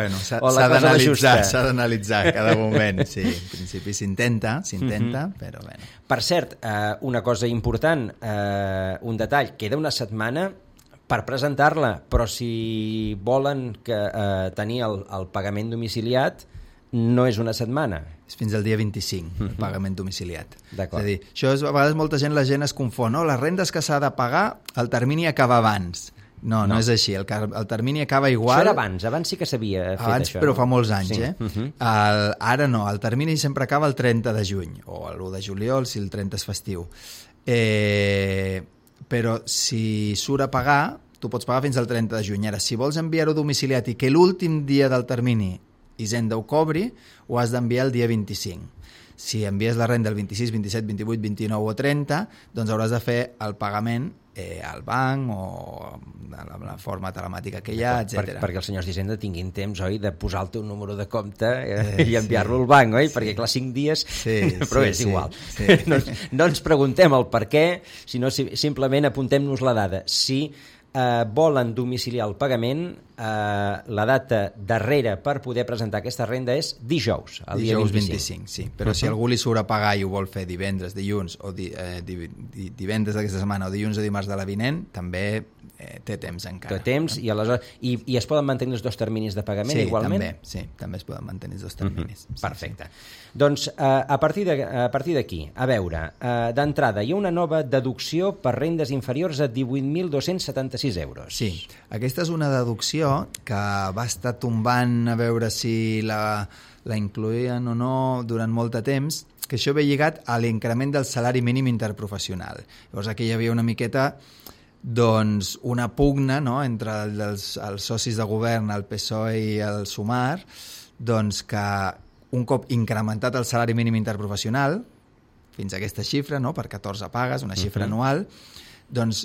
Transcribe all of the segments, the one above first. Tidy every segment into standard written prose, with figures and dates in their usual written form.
bueno, o la cosa va justa. S'ha d'analitzar cada moment, sí. En principi s'intenta, però bé. Per cert, una cosa important, un detall, queda una setmana per presentar-la, però si volen tenir el pagament domiciliat, no és una setmana. És fins al dia 25, el pagament domiciliat. D'acord. És a dir, això a vegades la gent es confon, no? Les rendes que s'ha de pagar, el termini acaba abans. No és així, el termini acaba igual. Això era abans sí que s'havia fet abans, això. Però fa molts anys, sí. Ara no, el termini sempre acaba el 30 de juny, o l'1 de juliol, si el 30 és festiu. Però si surt a pagar, tu pots pagar fins al 30 de juny. Ara, si vols enviar-ho domiciliat i que l'últim dia del termini Hisenda ho cobri, ho has d'enviar el dia 25. Si envies la renda el 26, 27, 28, 29 o 30, doncs hauràs de fer el pagament al banc o de la forma telemàtica que hi ha, etc. Perquè els senyors d'Hisenda tinguin temps, oi, de posar el teu número de compte i enviar-lo al banc, oi? Perquè, clar, 5 dies... però és igual. Sí. No ens preguntem el per què, sinó simplement apuntem-nos la dada. Si volen domiciliar el pagament, la data darrera per poder presentar aquesta renda és dijous, el dia 25. Sí. Però si algú li surt a pagar i ho vol fer divendres, dilluns o divendres d'aquesta setmana o dilluns o dimarts de la vinent, també té temps encara. Té temps i es poden mantenir els 2 terminis de pagament igualment? També es poden mantenir els 2 terminis. Perfecte. Doncs a partir d'aquí, a veure, d'entrada hi ha una nova deducció per rendes inferiors a 18.276 euros. Sí, aquesta és una deducció que va estar tombant a veure si la incloïen o no durant molt de temps, que això ve lligat a l'increment del salari mínim interprofessional. Llavors aquí hi havia una miqueta una pugna, no?, entre els socis de govern, el PSOE i el Sumar, doncs que un cop incrementat el salari mínim interprofessional, fins a aquesta xifra, no?, per 14 pagues, una xifra anual, doncs,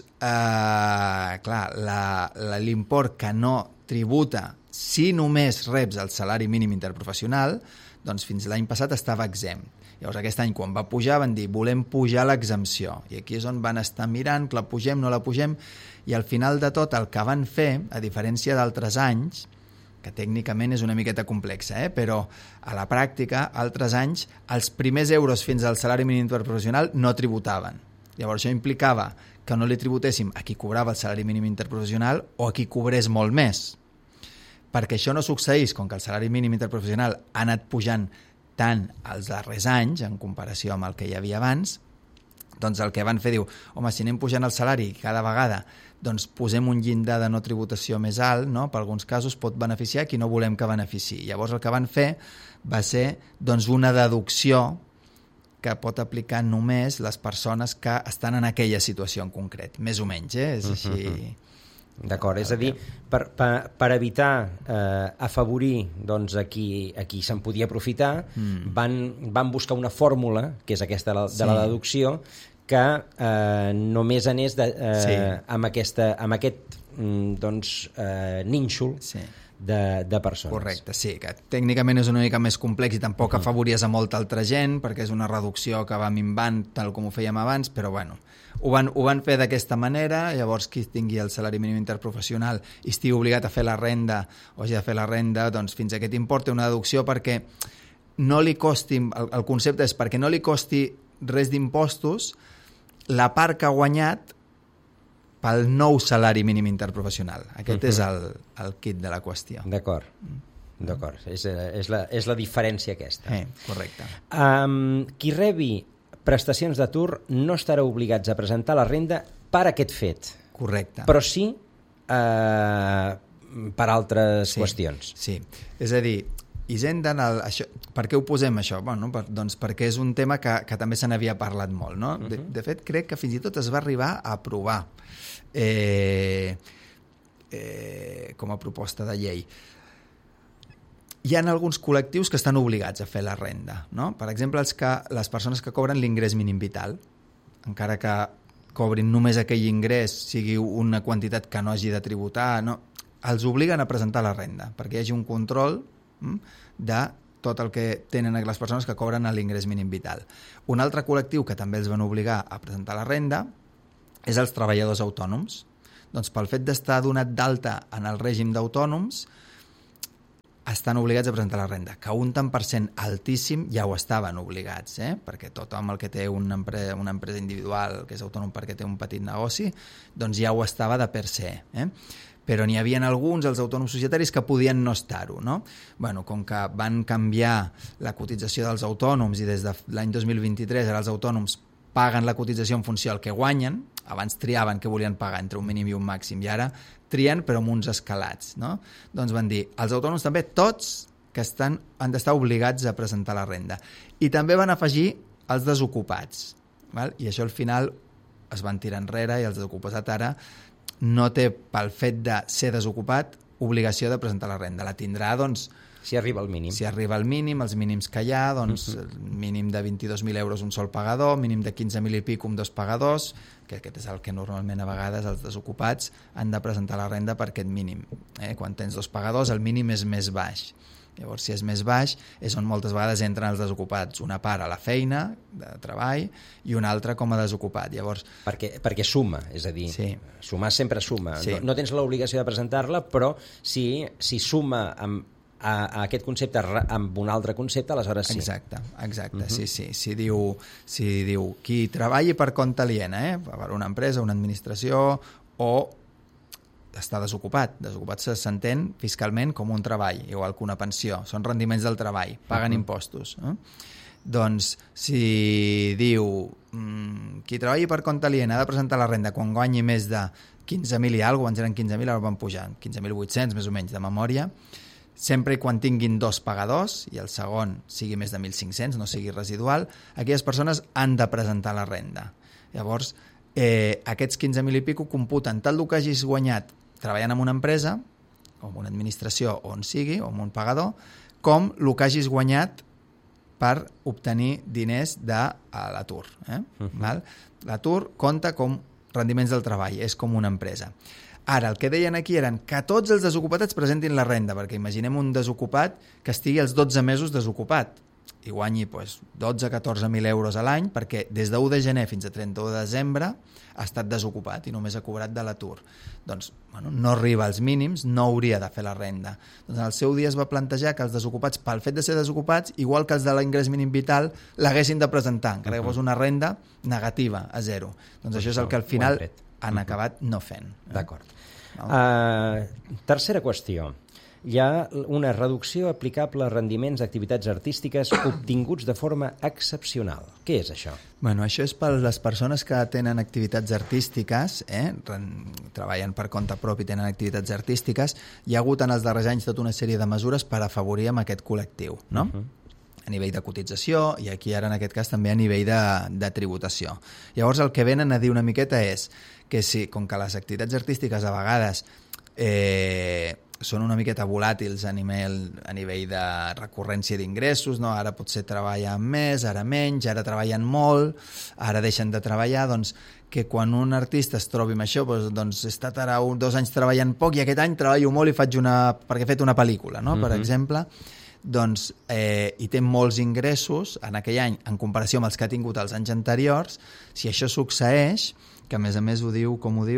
clar, l'import que no tributa si només reps el salari mínim interprofessional, doncs fins l'any passat estava exempt. Llavors aquest any quan va pujar van dir volem pujar l'exempció i aquí és on van estar mirant que la pugem, no la pugem i al final de tot el que van fer, a diferència d'altres anys, que tècnicament és una miqueta complexa, però a la pràctica, altres anys, els primers euros fins al salari mínim interprofessional no tributaven. Llavors això implicava que no li tributéssim a qui cobrava el salari mínim interprofessional o a qui cobrés molt més. Perquè això no succeís, com que el salari mínim interprofessional ha anat pujant tant els darrers anys, en comparació amb el que hi havia abans, doncs el que van fer diu, home, si anem pujant el salari cada vegada, doncs posem un llindar de no tributació més alt, no? Per alguns casos pot beneficiar qui no volem que beneficiï. Llavors el que van fer va ser doncs, una deducció que pot aplicar només les persones que estan en aquella situació en concret, més o menys, és així... D'acord, és a dir, per evitar afavorir doncs, a qui se'n podia aprofitar, van buscar una fòrmula, que és aquesta de la deducció, que només anés amb aquest nínxol de persones. Correcte, sí, que tècnicament és una mica més complex i tampoc afavories a molta altra gent, perquè és una reducció que va minvant tal com ho fèiem abans, però bueno, ho van fer d'aquesta manera. Llavors qui tingui el salari mínim interprofessional i estigui obligat a fer la renda o hagi de fer la renda, doncs fins a aquest import té una deducció perquè no li costi, el concepte és perquè no li costi res d'impostos la part que ha guanyat pel nou salari mínim interprofessional. Aquest és el kit de la qüestió. D'acord. És la diferència aquesta. Correcte. Qui rebi prestacions d'atur no estarà obligats a presentar la renda per aquest fet. Correcte. Però sí per altres qüestions. Sí, és a dir, Hisenda, per què ho posem això? Bueno, doncs perquè és un tema que també se n'havia parlat molt, no? De fet, crec que fins i tot es va arribar a aprovar com a proposta de llei. Hi ha alguns col·lectius que estan obligats a fer la renda, no? Per exemple, les persones que cobren l'ingrés mínim vital, encara que cobrin només aquell ingrés, sigui una quantitat que no hagi de tributar, no? Els obliguen a presentar la renda, perquè hi hagi un control de tot el que tenen les persones que cobren l'ingrés mínim vital. Un altre col·lectiu que també els van obligar a presentar la renda és els treballadors autònoms. Doncs pel fet d'estar donat d'alta en el règim d'autònoms, estan obligats a presentar la renda, que un tant per cent altíssim ja ho estaven obligats, perquè tothom el que té una empresa individual, que és autònom perquè té un petit negoci, doncs ja ho estava de per se. Però n'hi havia alguns, els autònoms societaris, que podien no estar-ho, no? Bueno, com que van canviar la cotització dels autònoms i des de l'any 2023 ara els autònoms paguen la cotització en funció del que guanyen, abans triaven què volien pagar entre un mínim i un màxim, i ara trien però amb uns escalats, no? Doncs van dir, els autònoms també, tots que han d'estar obligats a presentar la renda. I també van afegir els desocupats, val? I això al final es van tirar enrere i els desocupats ara no té, pel fet de ser desocupat, obligació de presentar la renda. La tindrà, doncs... Si arriba al mínim. Si arriba al mínim, els mínims que hi ha, doncs mínim de 22.000 euros un sol pagador, mínim de 15.000 i pic un dos pagadors, que aquest és el que normalment a vegades els desocupats han de presentar la renda per aquest mínim. Quan tens dos pagadors, el mínim és més baix. Llavors, si és més baix, és on moltes vegades entren els desocupats. Una part a la feina, de treball, i una altra com a desocupat. Llavors... Perquè suma, és a dir, sumar sempre suma. Sí. No tens l'obligació de presentar-la, però si suma a aquest concepte amb un altre concepte, aleshores sí. Exacte. Sí. Si diu qui treballi per compte aliena, per una empresa, una administració, o està desocupat. Desocupat s'entén fiscalment com un treball, igual que una pensió. Són rendiments del treball, paguen impostos. Doncs, si diu qui treballi per compte aliena ha de presentar la renda quan guanyi més de 15.000 i alguna cosa, abans eren 15.000, ara van pujar, 15.800 més o menys de memòria, sempre i quan tinguin dos pagadors i el segon sigui més de 1.500, no sigui residual, aquelles persones han de presentar la renda. Llavors, aquests 15.000 i pico computen tant el que hagis guanyat treballant en una empresa, o en una administració, o on sigui, o en un pagador, com el que hagis guanyat per obtenir diners de l'atur. L'atur compta com rendiments del treball, és com una empresa. Ara, el que deien aquí eren que tots els desocupats presentin la renda, perquè imaginem un desocupat que estigui els 12 mesos desocupat i guanyi 12-14.000 euros a l'any, perquè des de 1 de gener fins a 31 de desembre ha estat desocupat i només ha cobrat de l'atur. Doncs no arriba als mínims, no hauria de fer la renda. Doncs en el seu dia es va plantejar que els desocupats, pel fet de ser desocupats, igual que els de l'ingrés mínim vital, l'haguessin de presentar, encara que fos una renda negativa, a zero. Doncs això és el que al final han acabat no fent. D'acord. Tercera qüestió. Hi ha una reducció aplicable a rendiments d'activitats artístiques obtinguts de forma excepcional. Què és això? Bueno, això és per les persones que tenen activitats artístiques, treballen per compte propi i tenen activitats artístiques. Hi ha hagut en els darrers anys tota una sèrie de mesures per afavorir amb aquest col·lectiu, no? A nivell de cotització i aquí ara en aquest cas també a nivell de tributació. Llavors el que venen a dir una miqueta és que si, com que les activitats artístiques a vegades són una miqueta volàtils a nivell de recurrència d'ingressos, no? Ara potser treballen més, ara menys, ara treballen molt, ara deixen de treballar, doncs que quan un artista es trobi amb això, doncs he estat ara 2 anys treballant poc i aquest any treballo molt i perquè he fet una pel·lícula, no? Per exemple, doncs, i té molts ingressos en aquell any en comparació amb els que ha tingut els anys anteriors. Si això succeeix, que a més ho diu,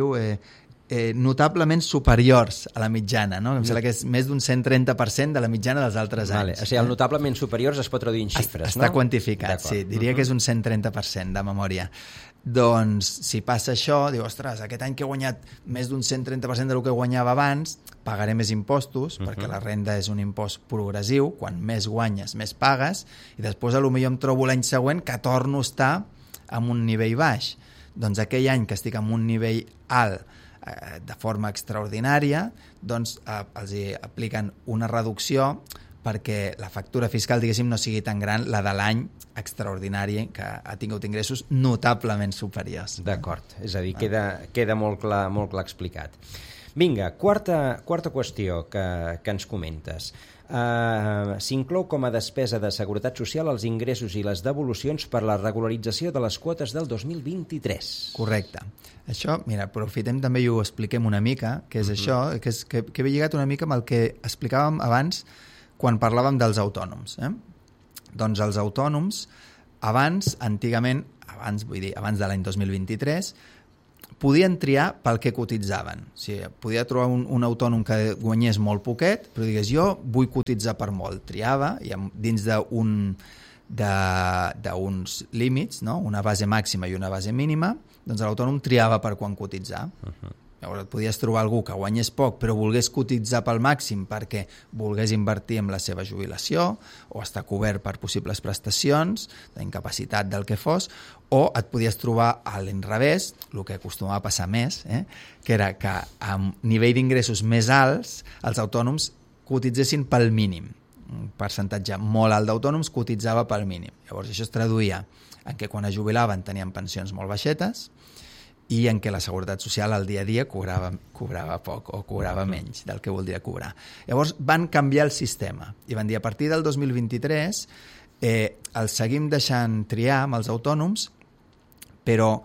notablement superiors a la mitjana, no? Em sembla que és més d'un 130% de la mitjana dels altres anys. O sigui, el notablement superiors es pot traduir en xifres, no? Està quantificat, sí. Diria que és un 130% de memòria. Doncs, si passa això, diu, ostres, aquest any que he guanyat més d'un 130% del que guanyava abans, pagaré més impostos, perquè la renda és un impost progressiu, quan més guanyes, més pagues, i després potser em trobo l'any següent que torno a estar en un nivell baix. Doncs aquell any que estic en un nivell alt de forma extraordinària, doncs els apliquen una reducció perquè la factura fiscal, diguéssim, no sigui tan gran la de l'any extraordinari que ha tingut ingressos notablement superiors. D'acord, és a dir, queda molt clar explicat. Vinga, quarta qüestió que ens comentes. S'inclou com a despesa de Seguretat Social els ingressos i les devolucions per la regularització de les quotes del 2023. Correcte. Això, mira, aprofitem també i ho expliquem una mica, que és això, que ve lligat una mica amb el que explicàvem abans quan parlàvem dels autònoms. Doncs els autònoms, abans de l'any 2023, podien triar pel que cotitzaven. O sigui, podia trobar un autònom que guanyés molt poquet, però digués, jo vull cotitzar per molt. Triava, i dins d'uns límits, no? Una base màxima i una base mínima, doncs l'autònom triava per quan cotitzar. Llavors et podies trobar algú que guanyés poc però volgués cotitzar pel màxim perquè volgués invertir en la seva jubilació o estar cobert per possibles prestacions, d'incapacitat del que fos, o et podies trobar a l'inrevés, el que acostumava a passar més, que era que amb nivell d'ingressos més alts els autònoms cotitzessin pel mínim. Un percentatge molt alt d'autònoms cotitzava pel mínim. Llavors això es traduïa en què quan es jubilaven tenien pensions molt baixetes i en què la Seguretat Social al dia a dia cobrava poc o cobrava menys del que voldria cobrar. Llavors van canviar el sistema i van dir a partir del 2023 els seguim deixant triar amb els autònoms, però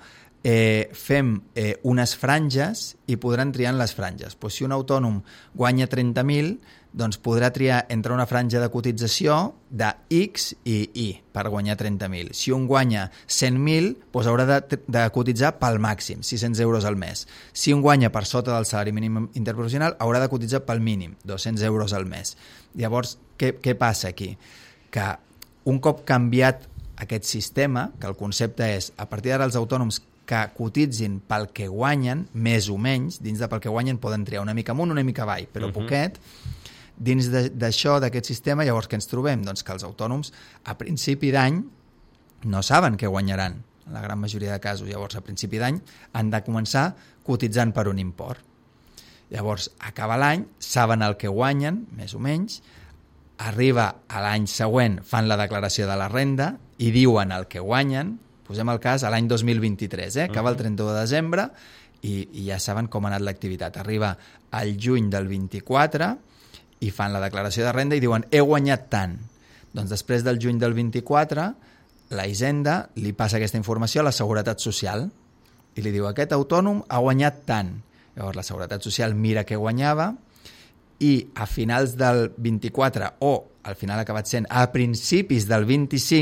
fem unes franges i podran triar en les franges. Pues si un autònom guanya 30.000, doncs podrà triar entre una franja de cotització de X i Y per guanyar 30.000. Si un guanya 100.000, doncs haurà de cotitzar pel màxim, 600 euros al mes. Si un guanya per sota del salari mínim interprofessional, haurà de cotitzar pel mínim, 200 euros al mes. Llavors, què passa aquí? Que un cop canviat aquest sistema, que el concepte és, a partir d'ara els autònoms que cotitzin pel que guanyen, més o menys, dins de pel que guanyen poden triar una mica amunt, una mica avall, però poquet. Dins d'això, d'aquest sistema, llavors què ens trobem? Doncs que els autònoms a principi d'any no saben què guanyaran, en la gran majoria de casos. Llavors, a principi d'any han de començar cotitzant per un import. Llavors, acaba l'any, saben el que guanyen, més o menys, arriba a l'any següent, fan la declaració de la renda i diuen el que guanyen. Posem el cas a l'any 2023, acaba el 31 de desembre i ja saben com ha anat l'activitat. Arriba al juny del 24 i fan la declaració de renda i diuen he guanyat tant. Doncs després del juny del 24 la Hisenda li passa aquesta informació a la Seguretat Social i li diu aquest autònom ha guanyat tant. Llavors la Seguretat Social mira què guanyava i a finals del 24 o al final ha acabat sent a principis del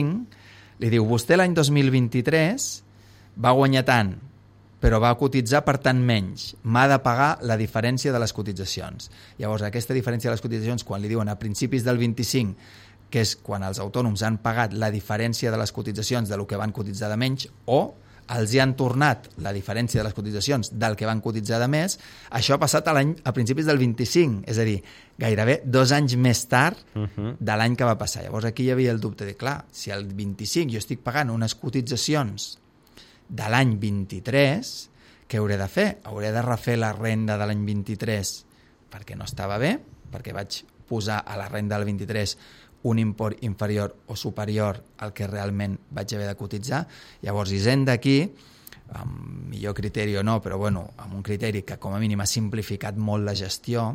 25 li diu vostè l'any 2023 va guanyar tant però va cotitzar per tant menys. M'ha de pagar la diferència de les cotitzacions. Llavors, aquesta diferència de les cotitzacions, quan li diuen a principis del 25, que és quan els autònoms han pagat la diferència de les cotitzacions del que van cotitzar de menys, o els hi han tornat la diferència de les cotitzacions del que van cotitzar de més, això ha passat a principis del 25, és a dir, gairebé 2 anys més tard de l'any que va passar. Llavors, aquí hi havia el dubte de, clar, si al 25 jo estic pagant unes cotitzacions de l'any 23, què hauré de fer? Hauré de refer la renda de l'any 23 perquè no estava bé, perquè vaig posar a la renda del 23 un import inferior o superior al que realment vaig haver de cotitzar. Llavors, Hisenda aquí, amb millor criteri o no, però bueno, amb un criteri que com a mínim ha simplificat molt la gestió,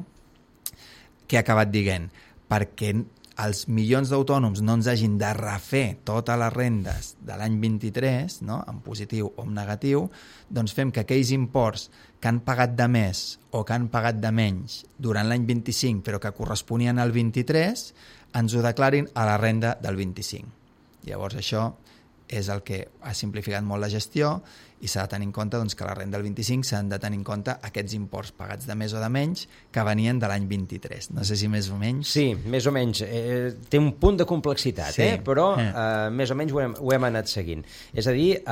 que ha acabat dient, perquè els milions d'autònoms no ens hagin de refer totes les rendes de l'any 23, no? En positiu o en negatiu, doncs fem que aquells imports que han pagat de més o que han pagat de menys durant l'any 25 però que corresponien al 23 ens ho declarin a la renda del 25. Llavors això és el que ha simplificat molt la gestió i s'ha de tenir en compte doncs, que la renda del 25 s'han de tenir en compte aquests imports pagats de més o de menys que venien de l'any 23. No sé si més o menys... Sí, més o menys. Té un punt de complexitat, sí. Però més o menys ho hem anat seguint. És a dir,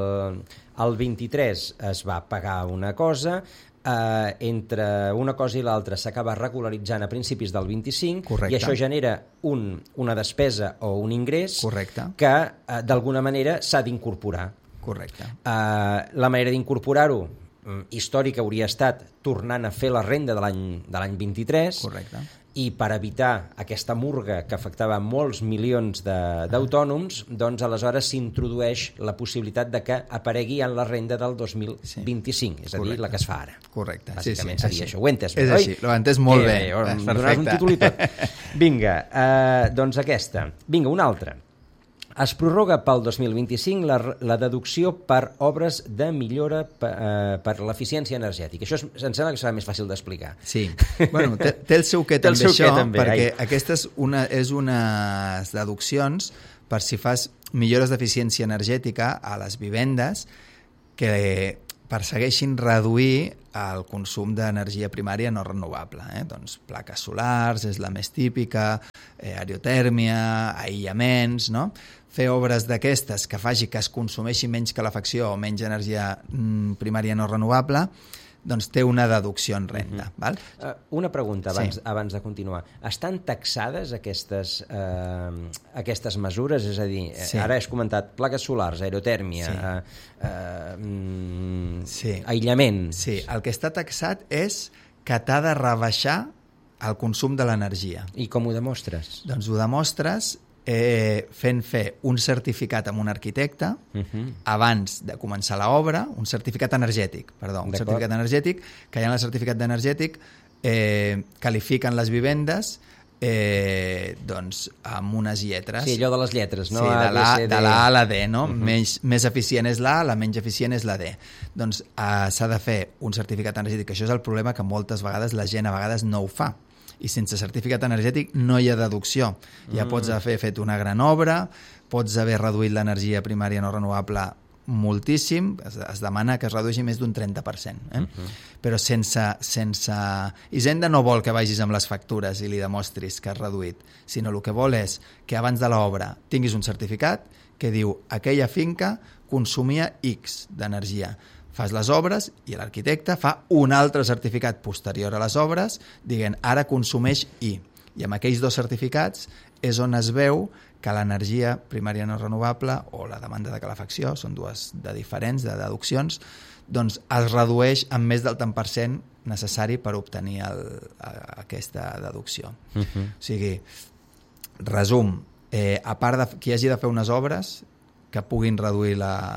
el 23 es va pagar una cosa, entre una cosa i l'altra s'acaba regularitzant a principis del 25. Correcte. I això genera una despesa o un ingrés. Correcte. Que d'alguna manera s'ha d'incorporar. Correcte. La manera d'incorporar-ho històrica hauria estat tornant a fer la renda de l'any 23. Correcte. I per evitar aquesta murga que afectava molts milions d'autònoms, doncs aleshores s'introdueix la possibilitat de que aparegui en la renda del 2025, és a dir, la que es fa ara. Correcte. Bàsicament seria això. Ho he entès, és oi? així, l'ho he entès molt bé. Donaràs un títol i tot. Vinga, doncs aquesta. Vinga, una altra. Es prorroga pel 2025 la deducció per obres de millora per l'eficiència energètica. Això em sembla que serà més fàcil d'explicar. Sí. Bueno, té el seu què també això, perquè aquesta és unes deduccions per si fas millores d'eficiència energètica a les vivendes que persegueixin reduir el consum d'energia primària no renovable. Doncs plaques solars és la més típica, aerotèrmia, aïllaments, no? Fer obres d'aquestes que faci que es consumeixi menys calefacció o menys energia primària no renovable, doncs té una deducció en renda. Val? Una pregunta abans de continuar. Estan taxades aquestes mesures? És a dir, ara has comentat plaques solars, aerotèrmia, aïllament. Sí, el que està taxat és que t'ha de rebaixar el consum de l'energia. I com ho demostres? Doncs ho demostres fent fer un certificat amb un arquitecte abans de començar l'obra, un certificat energètic, que ja en el certificat energètic qualifiquen les vivendes doncs amb unes lletres. Sí, allò de les lletres, no? Sí, de la A a la D, no? Més eficient és la A, la menys eficient és la D. Doncs s'ha de fer un certificat energètic. Això és el problema que moltes vegades la gent a vegades no ho fa. I sense certificat energètic no hi ha deducció. Ja pots haver fet una gran obra, pots haver reduït l'energia primària no renovable moltíssim, es demana que es redueixi més d'un 30%. Però sense... Hisenda no vol que vagis amb les factures i li demostris que has reduït, sinó el que vol és que abans de l'obra tinguis un certificat que diu aquella finca consumia X d'energia. Fas les obres i l'arquitecte fa un altre certificat posterior a les obres dient ara consumeix I. I amb aquells dos certificats és on es veu que l'energia primària no renovable o la demanda de calefacció, són dues de diferents, de deduccions, doncs es redueix en més del tant per cent necessari per obtenir aquesta deducció. O sigui, resum, a part de qui hagi de fer unes obres que puguin reduir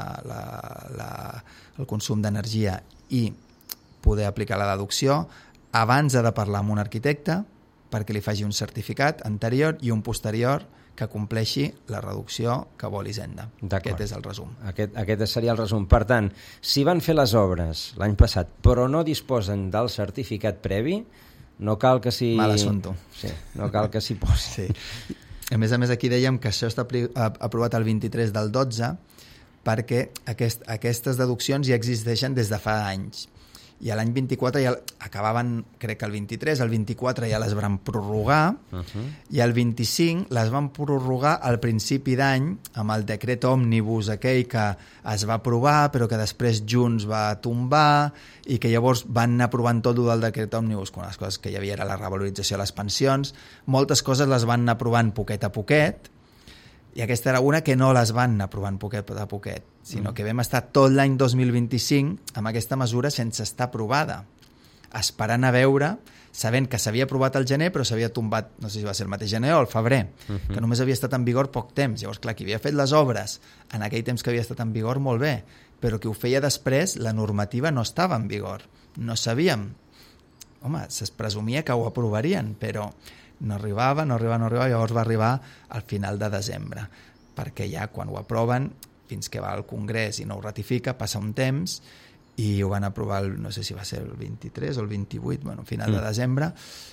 el consum d'energia i poder aplicar la deducció, abans ha de parlar amb un arquitecte perquè li faci un certificat anterior i un posterior que compleixi la reducció que vol Hisenda. Aquest és el resum. Aquest seria el resum. Per tant, si van fer les obres l'any passat però no disposen del certificat previ, no cal que s'hi... Mal assumpto. Sí, no cal que s'hi posi. Sí. A més, aquí dèiem que això està aprovat el 23 del 12 perquè aquestes deduccions ja existeixen des de fa anys. I l'any 24 ja acabaven, crec que el 23, el 24 ja les van prorrogar i el 25 les van prorrogar al principi d'any amb el decret òmnibus aquell que es va aprovar però que després Junts va tombar i que llavors van anar aprovant tot el del decret òmnibus, quan les coses que hi havia era la revalorització de les pensions, moltes coses les van anar aprovant poquet a poquet i aquesta era una que no les van anar aprovant poquet a poquet, sinó que vam estar tot l'any 2025 amb aquesta mesura sense estar aprovada, esperant a veure, sabent que s'havia aprovat al gener però s'havia tombat, no sé si va ser el mateix gener o el febrer, que només havia estat en vigor poc temps. Llavors, clar, qui havia fet les obres en aquell temps que havia estat en vigor, molt bé, però qui ho feia després, la normativa no estava en vigor. No sabíem. Home, es presumia que ho aprovarien, però no arribava, llavors va arribar al final de desembre, perquè ja quan ho aproven, fins que va al Congrés i no ho ratifica, passa un temps i ho van aprovar, no sé si va ser el 23 o el 28, bueno, final de desembre,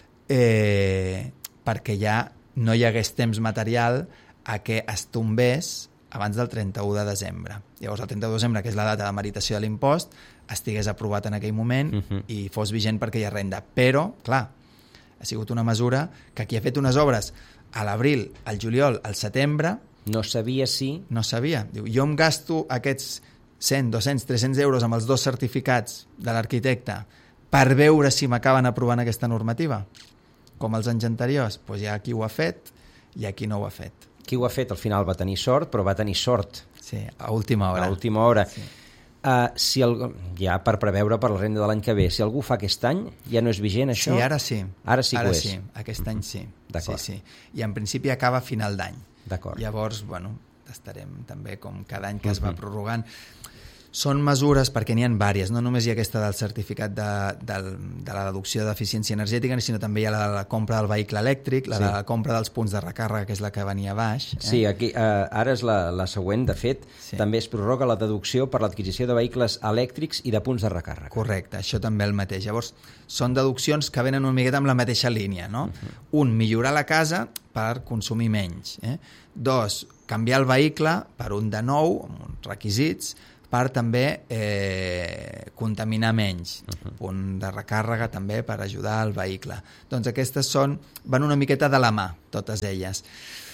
perquè ja no hi hagués temps material a que es tombés abans del 31 de desembre. Llavors, el 31 de desembre, que és la data de meritació de l'impost, estigués aprovat en aquell moment i fos vigent perquè hi ha renda. Però, clar, ha sigut una mesura que qui ha fet unes obres a l'abril, al juliol, al setembre... No sabia si... No sabia. Diu, jo em gasto aquests 100, 200, 300 euros amb els dos certificats de l'arquitecte per veure si m'acaben aprovant aquesta normativa. Com els anys anteriors, doncs hi ha qui ho ha fet i a qui no ho ha fet. Qui ho ha fet al final va tenir sort, però va tenir sort. Sí, a última hora. A última hora. Sí. Ja per preveure per la renda de l'any que ve, si algú fa aquest any, ja no és vigent això? Sí, ara sí. Ara sí que ho és. Sí, aquest any sí. D'acord. Sí. I en principi acaba a final d'any. D'acord. Llavors, bueno, estarem també com cada any que es va prorrogant. Són mesures, perquè n'hi ha vàries, no només hi ha aquesta del certificat de la deducció d'eficiència energètica, sinó també hi ha la compra del vehicle elèctric, la compra dels punts de recàrrega, que és la que venia a baix. Sí, aquí, ara és la següent, de fet, també es prorroga la deducció per l'adquisició de vehicles elèctrics i de punts de recàrrega. Correcte, això també el mateix. Llavors, són deduccions que venen una miqueta amb la mateixa línia, no? Un, millorar la casa per consumir menys. Dos, canviar el vehicle per un de nou, amb uns requisits, part també contaminar menys, punt de recàrrega també per ajudar al vehicle. Doncs aquestes van una miqueta de la mà, totes elles.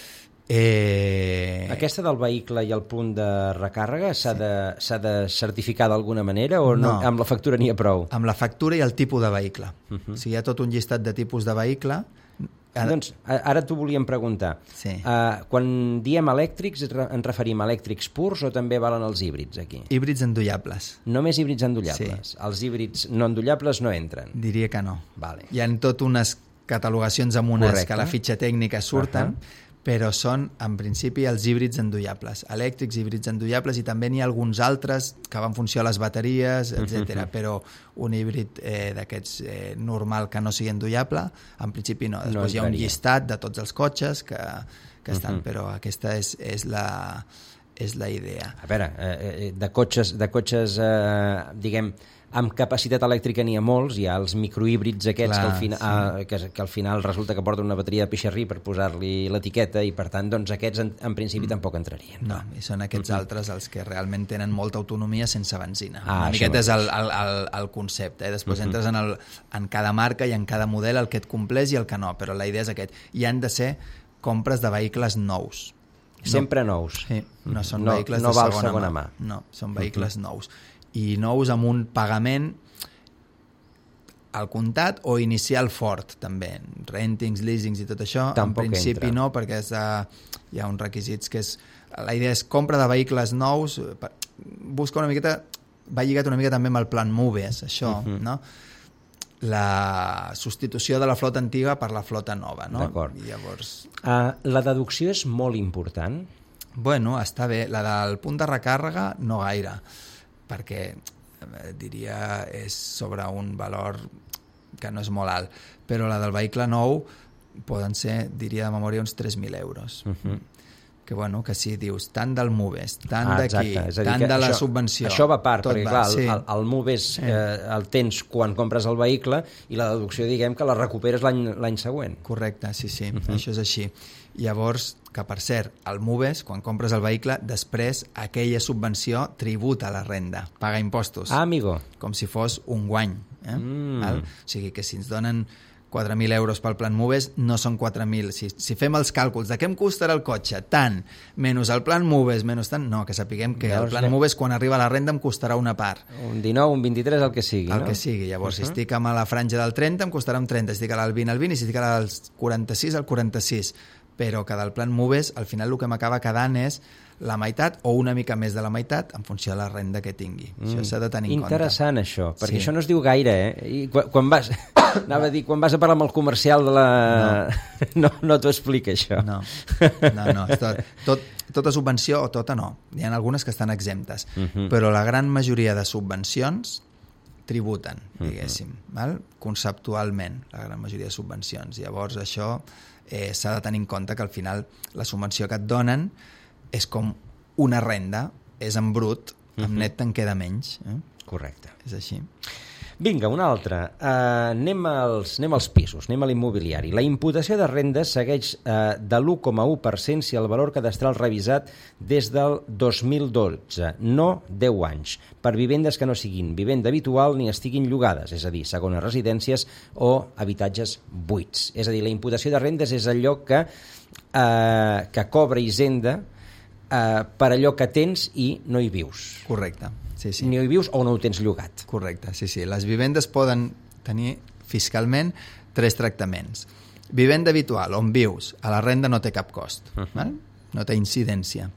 Aquesta del vehicle i el punt de recàrrega s'ha de certificar d'alguna manera o no? Amb la factura n'hi ha prou? Amb la factura i el tipus de vehicle. O sigui, hi ha tot un llistat de tipus de vehicle. Doncs ara t'ho volíem preguntar. Sí. Quan diem elèctrics, ens referim a elèctrics purs o també valen els híbrids aquí? Híbrids endollables. Només híbrids endollables? Sí. Els híbrids no endollables no entren? Diria que no. Vale. Hi ha tot unes catalogacions amunes que a la fitxa tècnica surten, però són, en principi, els híbrids endollables. Elèctrics, híbrids endollables, i també n'hi ha alguns altres que van funcionar a les bateries, etc. Però un híbrid d'aquests normal que no sigui endollable, en principi no. Després hi ha un llistat de tots els cotxes que estan, però aquesta és la idea. A veure, de cotxes diguem, amb capacitat elèctrica n'hi ha molts, hi ha els microhíbrids aquests que al final resulta que porten una bateria de pixarrí per posar-li l'etiqueta i per tant doncs aquests en principi tampoc entrarien. No, i són aquests altres els que realment tenen molta autonomia sense benzina. Una miqueta és el concepte. Després entres en cada marca i en cada model el que et compleix i el que no, però la idea és aquest. I han de ser compres de vehicles nous. Sempre nous. Sí, no són vehicles de segona mà. No, són vehicles nous. I nous amb un pagament al comptat o inicial fort, també. Rentings, leasings i tot això, tampoc en principi no, perquè hi ha uns requisits que és... La idea és compra de vehicles nous, busca una miqueta... Va lligat una mica també amb el plan Moves, això, no? La substitució de la flota antiga per la flota nova, no? D'acord. Llavors... La deducció és molt important? Bueno, està bé. La del punt de recàrrega no gaire, perquè diria és sobre un valor que no és molt alt, però la del vehicle nou poden ser, diria de memòria, uns 3.000 euros. Que bueno, que si dius tant del Moves, tant d'aquí, tant de la subvenció... Això va a part, perquè clar, el Moves el tens quan compres el vehicle i la deducció, diguem, que la recuperes l'any següent. Correcte, sí, això és així. Llavors, que per cert, el Moves, quan compres el vehicle, després aquella subvenció tributa la renda, paga impostos. Amigo. Com si fos un guany. O sigui que si ens donen 4.000 euros pel plan Moves, no són 4.000. Si fem els càlculs de què em costarà el cotxe, tant, menys el plan Moves, menys tant, no, que sapiguem que el plan Moves, quan arriba a la renda, em costarà una part. Un 19, un 23, el que sigui, no? El que sigui. Llavors, si estic a la franja del 30, em costarà un 30, si estic al 20, al 20, i si estic al 46, al 46. Però que del plan Moves, al final el que m'acaba quedant és la meitat o una mica més de la meitat en funció de la renda que tingui. Això s'ha de tenir en compte. Interessant, això, perquè això no es diu gaire, I quan vas... Anava a dir, quan vas a parlar amb el comercial de la... No t'ho explica, això. No. Tota subvenció, o tota no. Hi ha algunes que estan exemptes, però la gran majoria de subvencions tributen, diguéssim, conceptualment, la gran majoria de subvencions. Llavors, això s'ha de tenir en compte que al final la subvenció que et donen és com una renda, és en brut, en net te'n queda menys. Correcte. És així. Vinga, una altra. Anem als pisos, anem a l'immobiliari. La imputació de rendes segueix de l'1,1% si el valor cadastral revisat des del 2012, no 10 anys, per vivendes que no siguin vivenda habitual ni estiguin llogades, és a dir, segones residències o habitatges buits. És a dir, la imputació de rendes és allò que cobra Hisenda per allò que tens i no hi vius. Correcte. Sí. Ni hi vius o no ho tens llogat. Correcte, sí. Les vivendes poden tenir fiscalment 3 tractaments. Vivenda habitual, on vius, a la renda no té cap cost, no té incidència.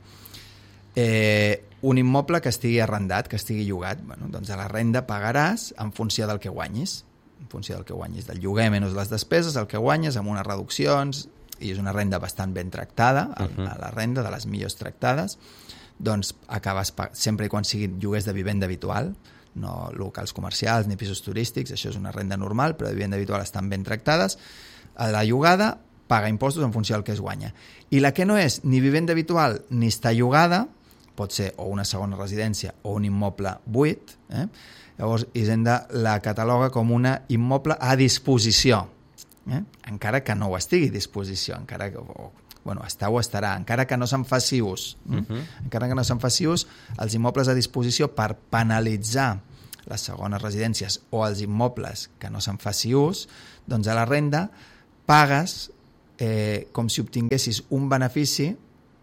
Un immoble que estigui arrendat, que estigui llogat, doncs a la renda pagaràs en funció del que guanyis, del lloguer menys les despeses, el que guanyes amb unes reduccions, i és una renda bastant ben tractada, a la renda de les millors tractades, doncs acabes sempre i quan siguin lloguers de vivenda habitual, no locals comercials ni pisos turístics, això és una renda normal, però de vivenda habitual estan ben tractades. A la llogada paga impostos en funció del que es guanya. I la que no és ni vivenda habitual ni està llogada, pot ser o una segona residència o un immoble buit, llavors Hisenda la cataloga com una immoble a disposició, encara que no ho estigui a disposició, encara que bueno, està o estarà, encara que no se'n faci ús. Encara que no se'n faci ús, els immobles a disposició per penalitzar les segones residències o els immobles que no se'n faci ús, doncs a la renda pagues com si obtinguessis un benefici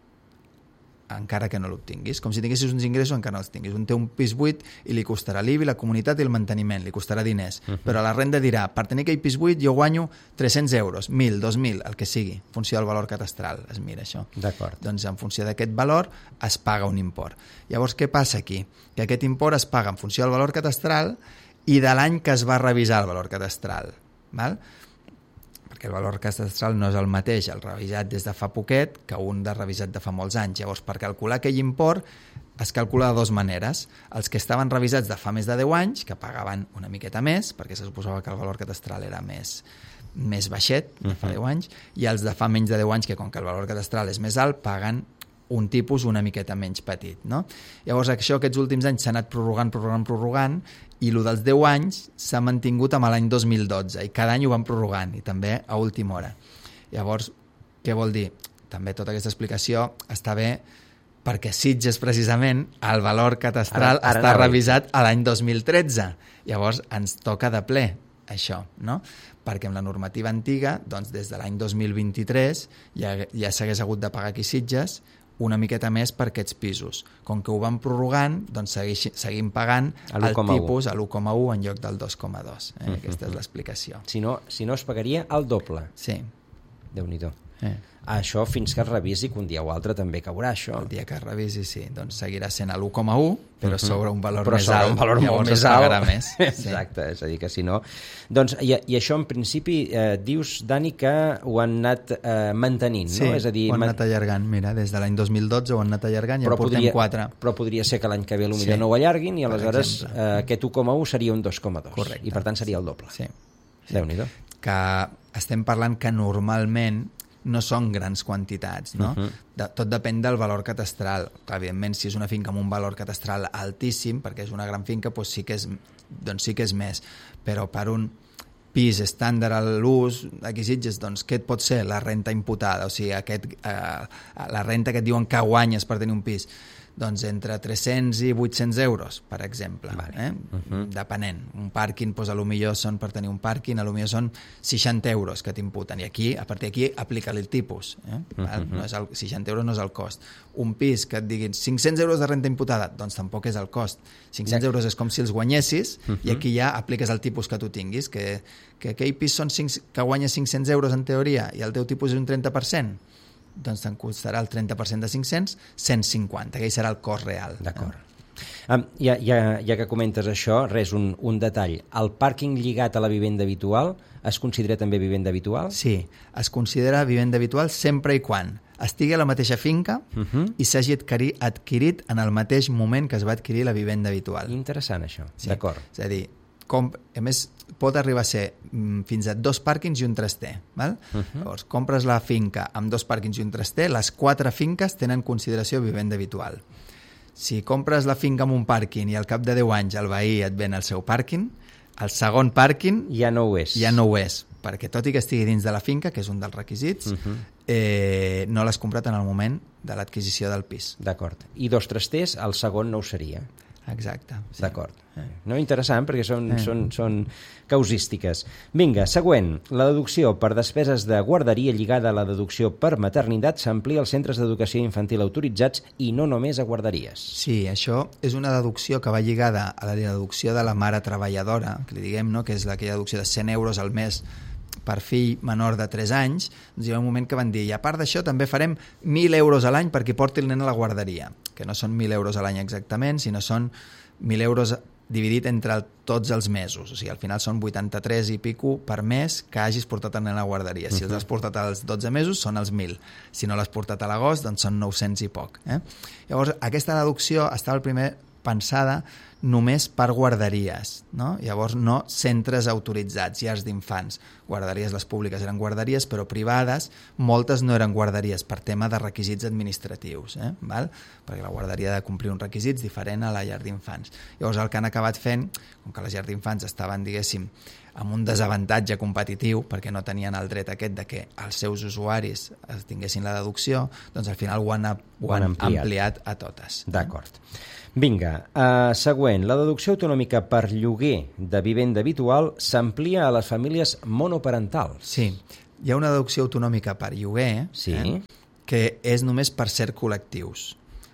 encara que no l'obtinguis, com si tinguessis uns ingressos encara no els tinguis. Un té un pis buit i li costarà l'IBI, la comunitat i el manteniment, li costarà diners, però la renda dirà, per tenir aquell pis buit jo guanyo 300 euros, 1.000, 2.000, el que sigui, en funció del valor catastral, es mira això. D'acord. Doncs en funció d'aquest valor es paga un import. Llavors què passa aquí? Que aquest import es paga en funció del valor catastral i de l'any que es va revisar el valor catastral, val? Perquè el valor catastral no és el mateix el revisat des de fa poquet que un de revisat de fa molts anys. Llavors, per calcular aquell import es calcula de dues maneres. Els que estaven revisats de fa més de 10 anys, que pagaven una miqueta més, perquè se suposava que el valor catastral era més baixet, de fa 10 anys, i els de fa menys de 10 anys, que com que el valor catastral és més alt, paguen un tipus una miqueta menys petit, no? Llavors, això aquests últims anys s'ha anat prorrogant, i el dels 10 anys s'ha mantingut amb l'any 2012, i cada any ho van prorrogant, i també a última hora. Llavors, què vol dir? També tota aquesta explicació està bé perquè Sitges, precisament, el valor catastral està revisat a l'any 2013. Llavors, ens toca de ple això, no? Perquè amb la normativa antiga, doncs des de l'any 2023 ja s'hagués hagut de pagar aquí Sitges una miqueta més per aquests pisos. Com que ho van prorrogant, doncs seguim pagant el tipus a l'1,1 en lloc del 2,2. Aquesta és l'explicació. Si no es pagaria el doble. Sí. Déu-n'hi-do. Això fins que es revisi, que un dia o altre també caurà això. El dia que es revisi, sí. Doncs seguirà sent a l'1,1, però sobre un valor més alt. Però sobre un valor molt més alt. Més. Exacte, és a dir, que si no... Doncs, i això, en principi, dius, Dani, que ho han anat mantenint, no? És a dir, ho han anat allargant. Mira, des de l'any 2012 ho han anat allargant i en portem 4. Però podria ser que l'any que ve potser no ho allarguin i aleshores aquest 1,1 seria un 2,2. Correcte. I per tant seria el doble. Sí. Déu-n'hi-do. Que estem parlant que normalment no són grans quantitats, no? Tot depèn del valor catastral. Evidentment, si és una finca amb un valor catastral altíssim, perquè és una gran finca, doncs sí que és més. Però per un pis estàndard a l'ús, aquí Sitges, doncs què et pot ser? La renta imputada, o sigui, la renta que et diuen que guanyes per tenir un pis. Doncs entre 300 i 800 euros, per exemple. Depenent. Un pàrquing, doncs, potser són, per tenir un pàrquing, potser són 60 euros que t'imputen. I aquí, a partir d'aquí, aplica-li el tipus. No és 60 euros no és el cost. Un pis que et diguin 500 euros de renta imputada, doncs tampoc és el cost. 500 euros és com si els guanyessis i aquí ja apliques el tipus que tu tinguis, que aquell pis que guanya 500 euros en teoria i el teu tipus és un 30%, doncs te'n costarà el 30% de 500, 150, aquell serà el cost real. D'acord. Ja que comentes això, un detall. El pàrquing lligat a la vivenda habitual es considera també vivenda habitual? Sí, es considera vivenda habitual sempre i quan estigui a la mateixa finca i s'hagi adquirit en el mateix moment que es va adquirir la vivenda habitual. Interessant, això. Sí. D'acord. És a dir, a més, pot arribar a ser fins a 2 pàrquings i un traster. Val? Llavors, compres la finca amb 2 pàrquings i un traster, les 4 finques tenen consideració vivenda habitual. Si compres la finca amb un pàrquing i al cap de 10 anys el veí et ven el seu pàrquing, el segon pàrquing ja no ho és. Ja no ho és, perquè tot i que estigui dins de la finca, que és un dels requisits, no l'has comprat en el moment de l'adquisició del pis. D'acord. I 2 trasters, el segon no ho seria. Exacte. Sí. D'acord. No, interessant, perquè són causístiques. Vinga, següent. La deducció per despeses de guarderia lligada a la deducció per maternitat s'amplia als centres d'educació infantil autoritzats i no només a guarderies. Sí, això és una deducció que va lligada a la deducció de la mare treballadora, que li diguem, no? Que és aquella deducció de 100 euros al mes per fill menor de 3 anys. Doncs hi ha un moment que van dir, i a part d'això també farem 1.000 euros a l'any perquè porti el nen a la guarderia, que no són 1.000 euros a l'any exactament, sinó són 1.000 euros dividit entre tots els mesos. O sigui, al final són 83 i pico per mes que hagis portat el nen a la guarderia. Si els has portat als 12 mesos, són els 1.000. Si no l'has portat a l'agost, doncs són 900 i poc. Llavors, aquesta deducció estava primer pensada només per guarderies, no? Llavors no centres autoritzats, llars d'infants. Guarderies, les públiques eren guarderies, però privades, moltes no eren guarderies per tema de requisits administratius, val? Perquè la guarderia ha de complir uns requisits diferent a la llar d'infants. Llavors el que han acabat fent, com que les llars d'infants estaven, diguéssim, amb un desavantatge competitiu, perquè no tenien el dret aquest de que els seus usuaris tinguessin la deducció, doncs al final ho han ampliat a totes. D'acord. Vinga, següent. La deducció autonòmica per lloguer de vivenda habitual s'amplia a les famílies monoparentals. Sí, hi ha una deducció autonòmica per lloguer que és només per certs col·lectius.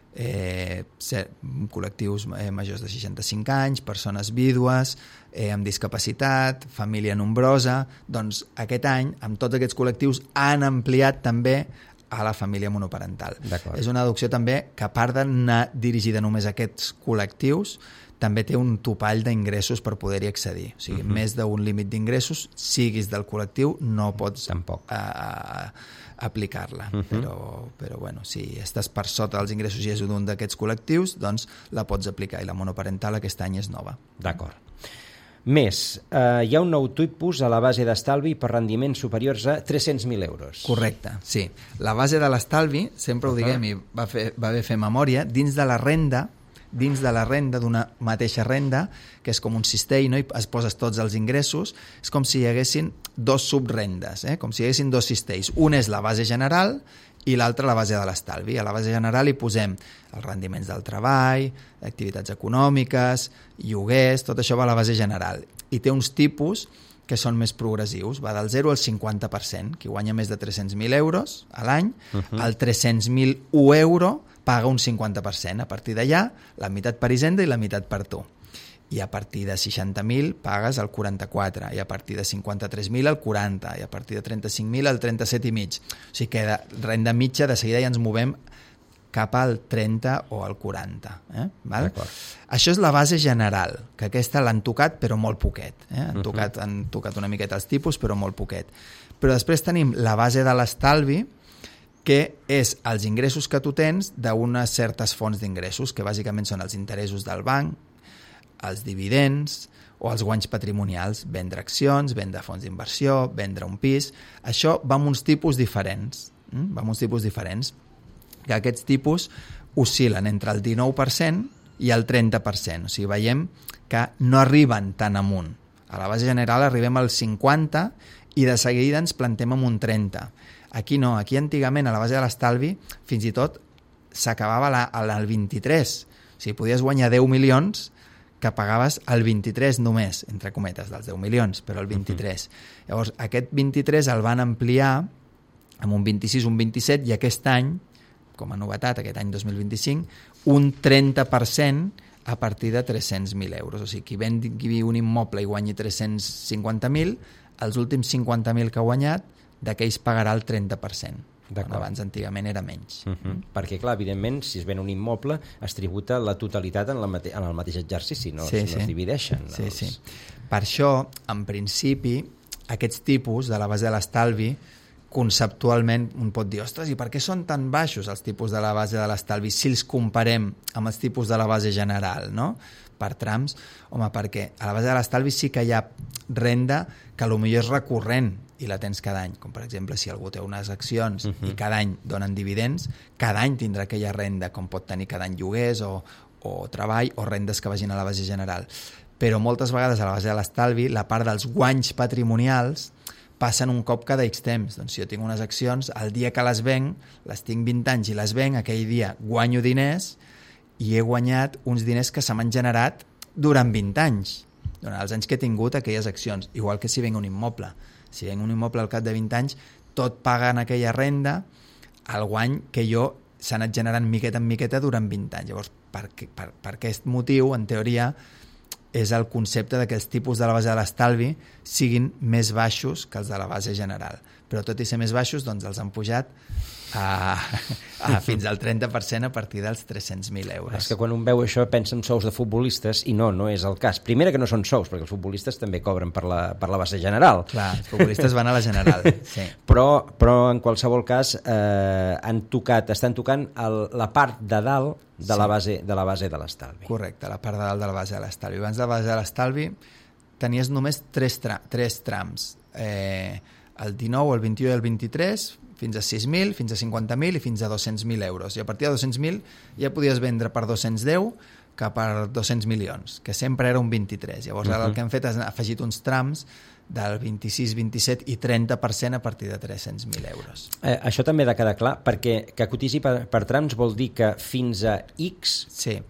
Col·lectius majors de 65 anys, persones vídues, amb discapacitat, família nombrosa. Doncs aquest any, amb tots aquests col·lectius, han ampliat també a la família monoparental. És una deducció també que, a part d'anar dirigida només a aquests col·lectius, també té un topall d'ingressos per poder-hi accedir. O sigui, més d'un límit d'ingressos, siguis del col·lectiu, no pots aplicar-la. Però bueno, si estàs per sota dels ingressos i és un d'aquests col·lectius, doncs la pots aplicar. I la monoparental aquest any és nova. D'acord. Més, hi ha un nou tipus a la base d'estalvi per rendiments superiors a 300.000 euros. Correcte, sí. La base de l'estalvi, sempre ho diguem i va bé fer memòria, dins de la renda, d'una mateixa renda, que és com un cistell, no? I es poses tots els ingressos, és com si hi haguessin dos subrendes, com si hi haguessin dos cistells. Un és la base general i l'altre la base de l'estalvi. A la base general hi posem els rendiments del treball, activitats econòmiques, lloguers, tot això va a la base general. I té uns tipus que són més progressius, va del 0 al 50%, qui guanya més de 300.000 euros a l'any, al 300.001 euro paga un 50%. A partir d'allà, la meitat per Hisenda i la meitat per tu. I a partir de 60.000 pagues el 44%, i a partir de 53.000 el 40%, i a partir de 35.000 el 37,5%. O sigui que de renda mitja de seguida ja ens movem cap al 30 o al 40. Val? Això és la base general, que aquesta l'han tocat però molt poquet. Han tocat una miqueta els tipus però molt poquet. Però després tenim la base de l'estalvi, que és els ingressos que tu tens d'unes certes fonts d'ingressos, que bàsicament són els interessos del banc, els dividends o els guanys patrimonials, vendre accions, vendre fons d'inversió, vendre un pis. Això va amb uns tipus diferents. Que aquests tipus oscil·len entre el 19% i el 30%. O sigui, veiem que no arriben tan amunt. A la base general arribem al 50% i de seguida ens plantem amb un 30%. Aquí no, aquí antigament a la base de l'estalvi fins i tot s'acabava al 23%. O sigui, podies guanyar 10 milions que pagaves el 23 només, entre cometes, dels 10 milions, però el 23. Llavors, aquest 23 el van ampliar amb un 26, un 27, i aquest any, com a novetat, aquest any 2025, un 30% a partir de 300.000 euros. O sigui, qui vengui un immoble i guanyi 350.000, els últims 50.000 que ha guanyat, d'aquells pagarà el 30%. Abans, antigament, era menys. Perquè, clar, evidentment, si es ven un immoble, es tributa la totalitat en el mateix exercici, no es divideixen. Sí. Per això, en principi, aquests tipus de la base de l'estalvi, conceptualment, un pot dir, ostres, i per què són tan baixos els tipus de la base de l'estalvi si els comparem amb els tipus de la base general, no? Per trams? Home, perquè a la base de l'estalvi sí que hi ha renda que potser és recurrent i la tens cada any, com per exemple si algú té unes accions i cada any donen dividends, cada any tindrà aquella renda, com pot tenir cada any lloguers o treball o rendes que vagin a la base general. Però moltes vegades a la base de l'estalvi la part dels guanys patrimonials passen un cop cada X temps. Doncs si jo tinc unes accions, el dia que les venc, les tinc 20 anys i les venc, aquell dia guanyo diners i he guanyat uns diners que se m'han generat durant 20 anys, durant els anys que he tingut aquelles accions, igual que si venc un immoble. Si venc un immoble al cap de 20 anys, tot paga en aquella renda el guany que jo s'ha anat generant miqueta en miqueta durant 20 anys. Llavors, per aquest motiu, en teoria, és el concepte de que els tipus de la base de l'estalvi siguin més baixos que els de la base general. Però tot i ser més baixos, doncs els han pujat fins al 30% a partir dels 300.000 euros. És que quan un veu això pensa en sous de futbolistes i no és el cas. Primera que no són sous, perquè els futbolistes també cobren per la base general. Clar, els futbolistes van a la general. Sí. Però en qualsevol cas estan tocant la part de dalt de la base de l'estalvi. Correcte, la part de dalt de la base de l'estalvi. Abans de la base de l'estalvi tenies només tres trams. El 19, el 21 i el 23, fins a 6.000, fins a 50.000 i fins a 200.000 euros. I a partir de 200.000 ja podies vendre per 210 que per 200 milions, que sempre era un 23. Llavors ara el que han fet és afegit uns trams del 26, 27 i 30% a partir de 300.000 euros. Això també ha de quedar clar, perquè que cotitzi per trams vol dir que fins a X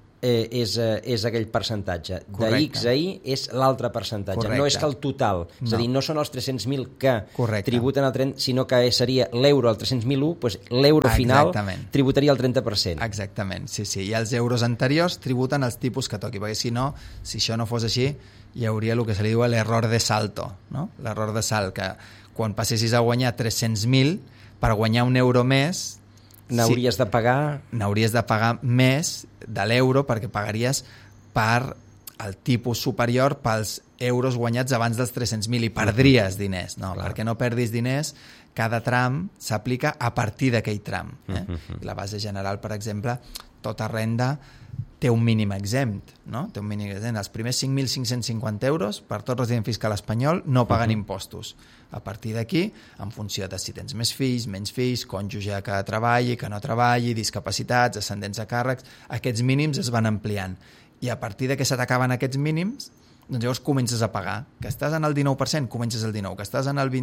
és aquell percentatge. De X a Y és l'altre percentatge. No és que el total, és a dir, no són els 300.000 que tributen el 30, sinó que seria l'euro al 300.001, doncs l'euro final tributaria el 30%. Exactament, sí. I els euros anteriors tributen els tipus que toqui, perquè si no, si això no fos així, hi hauria el que se li diu l'error de salto, no? L'error de salt, que quan passessis a guanyar 300.000, per guanyar un euro més n'hauries de pagar més de l'euro, perquè pagaries per el tipus superior pels euros guanyats abans dels 300.000 i perdries diners. No, perquè no perdis diners, cada tram s'aplica a partir d'aquell tram. La base general, per exemple, tota renda té un mínim exempt, no? Té un mínim exempt. Els primers 5.550 euros per tot resident fiscal espanyol no paguen impostos. A partir d'aquí, en funció de si tens més fills, menys fills, cònjuge que treballi, que no treballi, discapacitats, ascendents a càrrecs, aquests mínims es van ampliant. I a partir de que se t'acaben aquests mínims, doncs llavors comences a pagar. Que estàs en el 19%, comences el 19%. Que estàs en el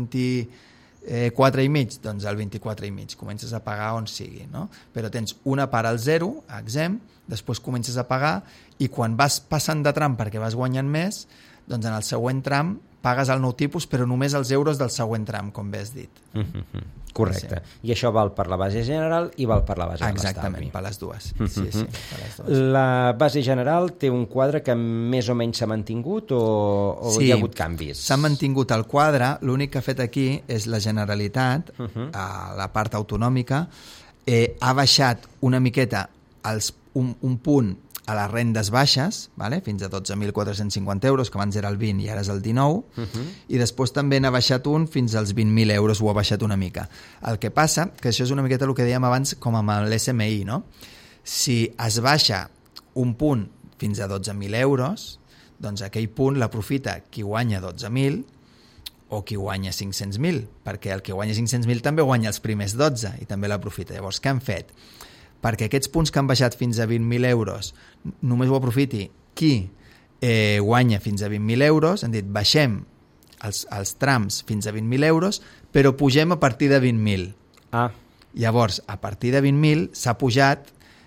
24,5%, doncs el 24,5%. Comences a pagar on sigui, no? Però tens una part al 0, exempt, després comences a pagar i quan vas passant de tram perquè vas guanyant més, doncs en el següent tram pagues el nou tipus, però només els euros del següent tram, com bé has dit. Correcte. Sí. I això val per la base general i val per la base de l'estalvi. Exactament, per les dues. Sí, per les dues. La base general té un quadre que més o menys s'ha mantingut o hi ha hagut canvis? S'ha mantingut el quadre, l'únic que ha fet aquí és la Generalitat, a la part autonòmica, ha baixat una miqueta un punt a les rendes baixes, fins a 12.450 euros, que abans era el 20 i ara és el 19, i després també n'ha baixat un fins als 20.000 euros, ho ha baixat una mica. El que passa, que això és una miqueta el que dèiem abans com amb l'SMI, no? Si es baixa un punt fins a 12.000 euros, doncs aquell punt l'aprofita qui guanya 12.000 o qui guanya 500.000, perquè el que guanya 500.000 també guanya els primers 12 i també l'aprofita. Llavors, què han fet? Perquè aquests punts que han baixat fins a 20.000 euros només ho aprofiti qui guanya fins a 20.000 euros, han dit baixem els trams fins a 20.000 euros, però pugem a partir de 20.000. Llavors, a partir de 20.000 s'ha pujat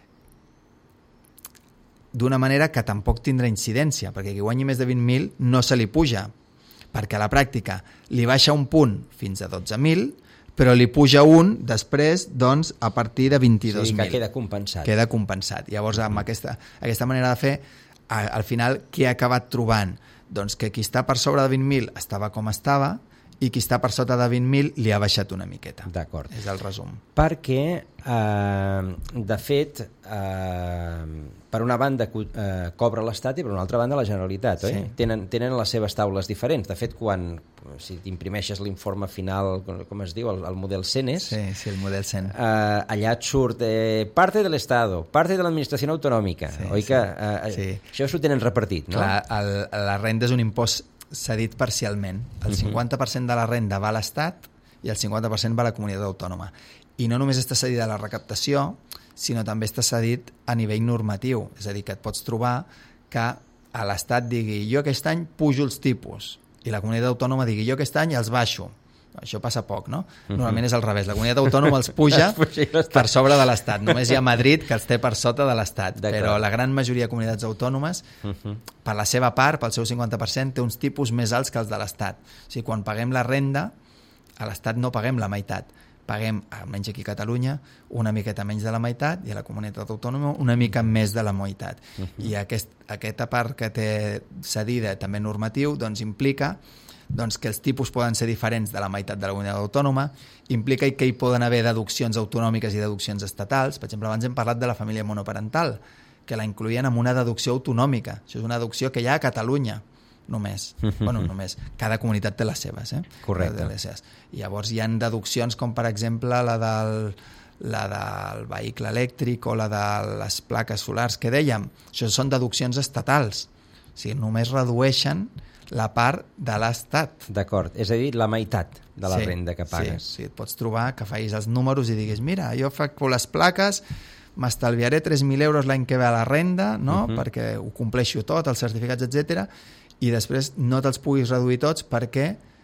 d'una manera que tampoc tindrà incidència, perquè qui guanyi més de 20.000 no se li puja, perquè a la pràctica li baixa un punt fins a 12.000, però li puja un després, doncs, a partir de 22.000. Sí, que queda compensat. Queda compensat. Llavors, amb aquesta manera de fer, al final, què ha acabat trobant? Doncs que qui està per sobre de 20.000 estava com estava i qui està per sota de 20.000 li ha baixat una miqueta. D'acord. És el resum. Perquè, de fet, per una banda cobra l'Estat i per una altra banda la Generalitat, oi? Sí. Tenen les seves taules diferents. De fet, si t'imprimeixes l'informe final, com es diu, el model CENES, sí, el model CEN, allà et surt parte de l'Estado, parte de l'administració autonòmica, oi que això s'ho tenen repartit, no? Clar, la renda és un impost cedit parcialment. El 50% de la renda va a l'Estat i el 50% va a la comunitat autònoma. I no només està cedit a la recaptació, sinó també està cedit a nivell normatiu. És a dir, que et pots trobar que a l'Estat digui jo aquest any pujo els tipus i la comunitat autònoma digui jo aquest any els baixo. Això passa poc, no? Normalment és al revés. La comunitat autònoma els puja per sobre de l'Estat. Només hi ha Madrid que els té per sota de l'Estat. Però la gran majoria de comunitats autònomes, per la seva part, pel seu 50%, té uns tipus més alts que els de l'Estat. O sigui, quan paguem la renda, a l'Estat no paguem la meitat. Paguem, almenys aquí a Catalunya, una miqueta menys de la meitat i a la comunitat autònoma una mica més de la meitat. I aquesta part que té cedida també normatiu doncs implica que els tipus poden ser diferents de la meitat de la comunitat autònoma, implica que hi poden haver deduccions autonòmiques i deduccions estatals. Per exemple, abans hem parlat de la família monoparental, que la incloïen amb una deducció autonòmica. Això és una deducció que hi ha a Catalunya, només. Bueno, només. Cada comunitat té les seves. Correcte. I llavors hi ha deduccions com, per exemple, la del vehicle elèctric o la de les plaques solars que dèiem. Això són deduccions estatals. O sigui, només redueixen la part de l'Estat. D'acord, és a dir, la meitat de la renda que pagues. Sí, et pots trobar que facis els números i diguis, mira, jo faig les plaques, m'estalviaré 3.000 euros l'any que ve a la renda, no? Perquè ho compleixo tot, els certificats, etc. I després no te'ls puguis reduir tots perquè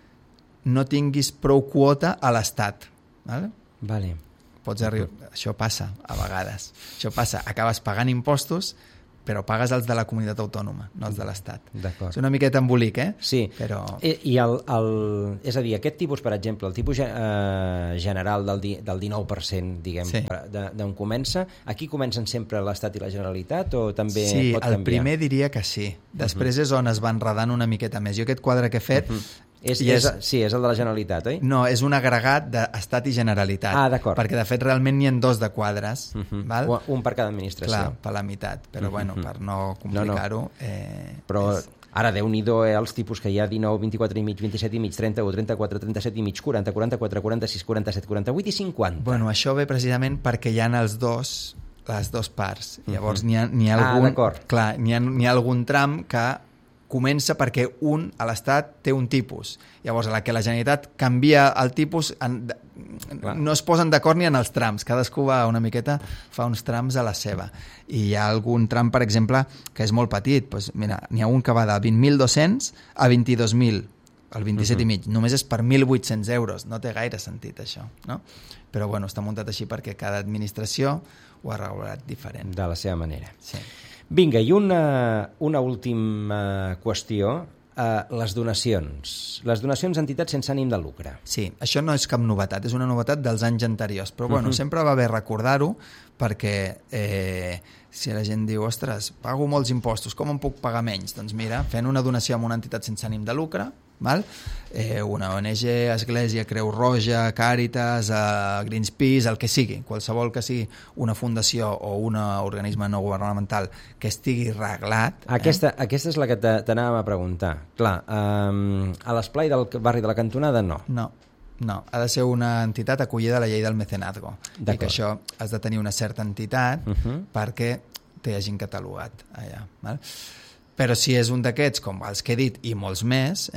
no tinguis prou quota a l'Estat. Vale. Pots arribar... Això passa a vegades. Això passa. Acabes pagant impostos, però pagues els de la comunitat autònoma, no els de l'Estat. D'acord. És una miqueta embolic, Sí. Però... I és a dir, aquest tipus, per exemple, el tipus general del 19%, diguem, sí. d'on comença, aquí comencen sempre l'Estat i la Generalitat o també sí, pot canviar? El primer diria que sí. Després és on es va enredant una miqueta més. Jo aquest quadre que he fet... Sí, és el de la Generalitat, oi? No, és un agregat d'Estat i Generalitat. Ah, d'acord. Perquè, de fet, realment n'hi ha 2 de quadres. Val? Un per cada administració. Clar, per la meitat. Però, bueno, per no complicar-ho... Però ara, Déu-n'hi-do, els tipus que hi ha 19, 24 i mig, 27 i mig, 31, 34, 37 i mig, 40, 44, 46, 47, 48 i 50. Bueno, això ve precisament perquè hi ha les dues parts. Llavors, n'hi ha algun... d'acord. Clar, n'hi ha algun tram que comença perquè a l'Estat té un tipus. Llavors, a la que la Generalitat canvia el tipus, no es posen d'acord ni en els trams. Cadascú va una miqueta, fa uns trams a la seva. I hi ha algun tram, per exemple, que és molt petit. Pues, mira, n'hi ha un que va de 20.200 a 22.000, el 27 i mig. Només és per 1.800 euros. No té gaire sentit, això. No? Però, bueno, està muntat així perquè cada administració ho ha regulat diferent. De la seva manera. Sí. Vinga, i una última qüestió, les donacions. Les donacions a entitats sense ànim de lucre. Sí, això no és cap novetat, és una novetat dels anys anteriors, però bueno, sempre va bé recordar-ho perquè si la gent diu, ostres, pago molts impostos, com em puc pagar menys? Doncs mira, fent una donació a una entitat sense ànim de lucre, val? Una ONG, Església, Creu Roja, Càritas, Greenpeace, el que sigui, qualsevol que sigui una fundació o un organisme no governamental que estigui reglat... Aquesta és la que t'anàvem a preguntar. Clar, a l'esplai del barri de la Cantonada no. No, ha de ser una entitat acollida a la llei del mecenazgo. I que això has de tenir una certa entitat perquè t'hi hagin catalogat allà. Val? Però si és un d'aquests, com els que he dit, i molts més,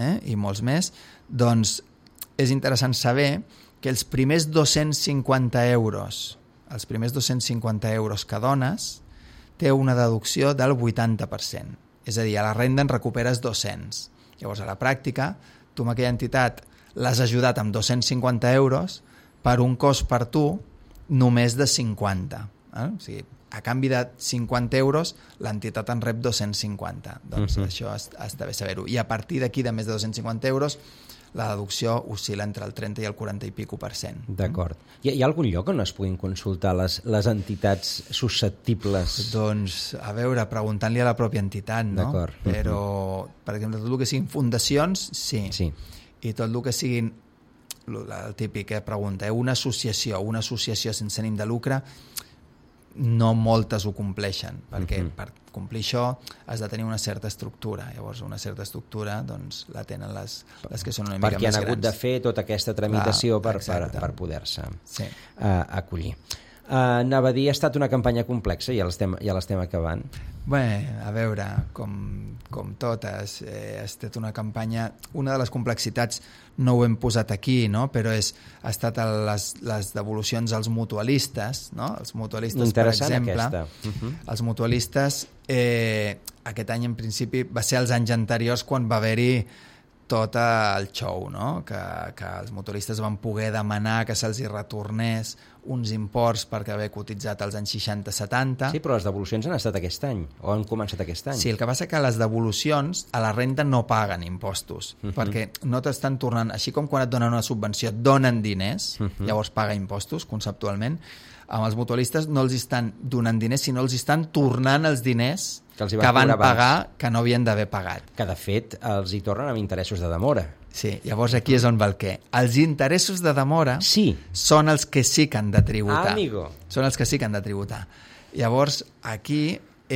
doncs és interessant saber que els primers 250 euros que dones té una deducció del 80%. És a dir, a la renda en recuperes 200. Llavors, a la pràctica, tu amb aquella entitat l'has ajudat amb 250 euros per un cost per tu només de 50. O sigui, a canvi de 50 euros, l'entitat en rep 250. Doncs això està bé saber-ho. I a partir d'aquí, de més de 250 euros, la deducció oscil·la entre el 30 i el 40 i pico %. D'acord. Hi ha algun lloc on es puguin consultar les entitats susceptibles? Doncs, a veure, preguntant-li a la pròpia entitat, no? D'acord. Però, per exemple, tot el que siguin fundacions, sí. I tot el que siguin, el típic pregunta, una associació sense ànim de lucre, no moltes ho compleixen, perquè per complir això has de tenir una certa estructura. Llavors, una certa estructura doncs, la tenen les que són una mica més grans. Perquè han hagut de fer tota aquesta tramitació per poder-se acollir. Anava a dir, ha estat una campanya complexa, ja l'estem acabant. Bé, a veure, com totes, ha estat una campanya... Una de les complexitats no ho hem posat aquí, no? Però ha estat les devolucions als mutualistes, no? Els mutualistes, interessant, per exemple. Els mutualistes, aquest any en principi va ser els anys anteriors quan va haver-hi tot el show, no? Que els mutualistes van poder demanar que se'ls hi retornés uns imports perquè haver cotitzat als anys 60-70. Sí, però les devolucions han estat aquest any, o han començat aquest any. Sí, el que passa que les devolucions a la renda no paguen impostos, perquè no t'estan tornant, així com quan et donen una subvenció, et donen diners, llavors paga impostos, conceptualment. Amb els mutualistes no els estan donant diners, sinó els estan tornant els diners que van pagar que no havien d'haver pagat. Que, de fet, els hi tornen amb interessos de demora. Sí, llavors aquí és on va el què. Els interessos de demora són els que sí que han de tributar. Són els que sí que han de tributar. Llavors, aquí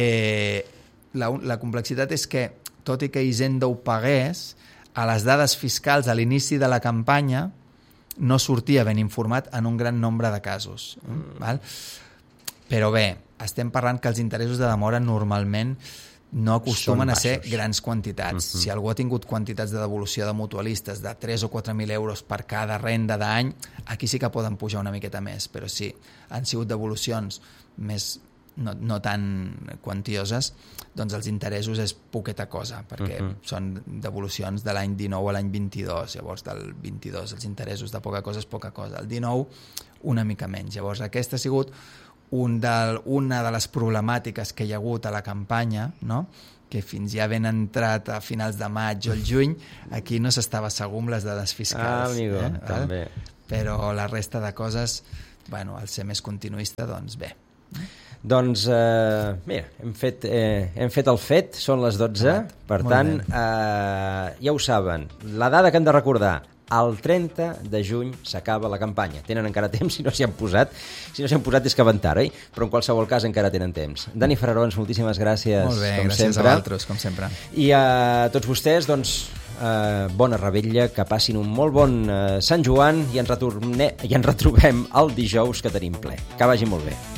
la complexitat és que, tot i que Hisenda ho pagués, a les dades fiscals a l'inici de la campanya no sortia ben informat en un gran nombre de casos. Val? Però bé, estem parlant que els interessos de demora normalment no acostumen a ser grans quantitats. Si algú ha tingut quantitats de devolució de mutualistes de 3 o 4.000 euros per cada renda d'any, aquí sí que poden pujar una miqueta més, però sí, han sigut devolucions més no tan quantioses, doncs els interessos és poqueta cosa, perquè són devolucions de l'any 19 a l'any 22, llavors del 22 els interessos de poca cosa és poca cosa, el 19 una mica menys. Llavors aquesta ha sigut una de les problemàtiques que hi ha hagut a la campanya, no? Que fins ja ben entrat a finals de maig o el juny, aquí no s'estava segur amb les dades fiscals. Amigo, també. Però la resta de coses, bueno, al ser més continuista, doncs bé. Doncs, mira, hem fet el fet, són les 12, per tant, ja ho saben, la data que hem de recordar, el 30 de juny s'acaba la campanya. Tenen encara temps si no s'hi han posat. Si no s'hi han posat és que van tard, oi? Però en qualsevol cas encara tenen temps. Dani Fararons, moltíssimes gràcies. Molt bé, com gràcies sempre. A vosaltres, com sempre. I a tots vostès, doncs, bona revetlla, que passin un molt bon Sant Joan i ens retrobem el dijous que tenim ple. Que vagi molt bé.